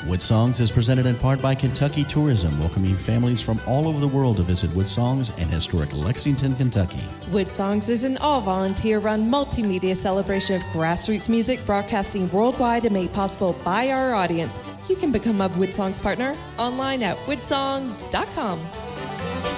Woodsongs is presented in part by Kentucky Tourism, welcoming families from all over the world to visit Woodsongs in historic Lexington, Kentucky. Woodsongs is an all-volunteer-run multimedia celebration of grassroots music broadcasting worldwide and made possible by our audience. You can become a Woodsongs partner online at woodsongs.com.